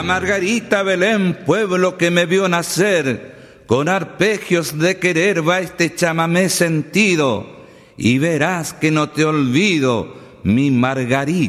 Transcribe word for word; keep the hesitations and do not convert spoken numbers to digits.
Margarita Belén, pueblo que me vio nacer, con arpegios de querer va este chamamé sentido, y verás que no te olvido, mi Margarita.